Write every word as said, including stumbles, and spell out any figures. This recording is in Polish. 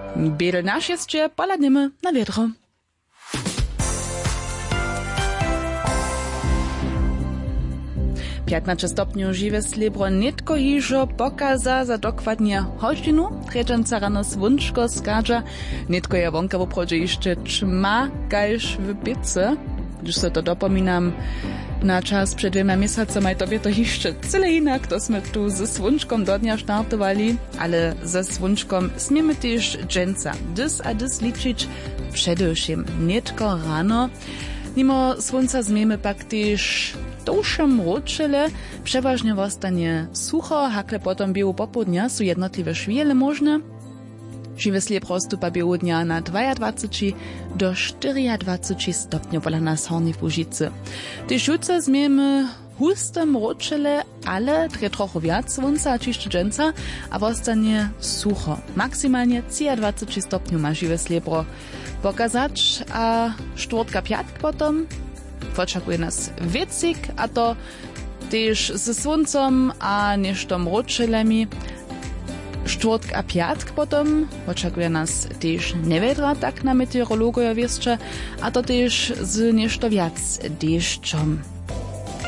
Biedel nasz jeszcze poladniemy na wiedro. piętnaście stopniów żywe slibro nitko hižo pokaza za dokładnie hodźinu. Trzecząca rano swunczko skadza. Nitko je wonka w oprodzie jeszcze czma gajsz w pizzy. Gdyż se to dopominam na czas przed dwiema miesacami, tobie to jeszcze tyle inak, to sme tu ze swunczkom do dnia startowali, ale ze swunczkom smiemy też dżęca. Dys a dys liczyć przedewším nitko rano. Mimo słońca zmiemy pak też tuszem ruczele, przeważnie wostanie sucho, hakle potom biehu popodnia są jednotliwe szwiele możne. Živé slieb rozstupa biehu dnia na dwadzieścia dwa do dwadzieścia cztery stopniów pola nas horni w Łužicy. Tyž jutce zmiemy hustem ruczele, ale tre trochu wiac słońca, čišće dżęca, a wostanie sucho. Maksymalnie dwadzieścia trzy stopniów ma živé sliebro pokazać, a czwartka piatk potom oczekuje nas wiecik, a to też ze słońcem, a niesztom ruczelemi. Czwartek a piatk potom oczekuje nas też niewiedra, tak na meteorologoja wieszcze, a to też z nieszto wiac deszczom.